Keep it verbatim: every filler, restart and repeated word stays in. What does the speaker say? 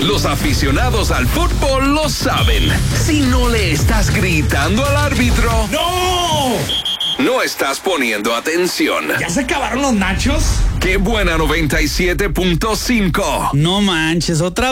Los aficionados al fútbol lo saben. Si no le estás gritando al árbitro, ¡no! No estás poniendo atención. ¿Ya se acabaron los nachos? ¡Qué buena noventa y siete punto cinco! No manches, otra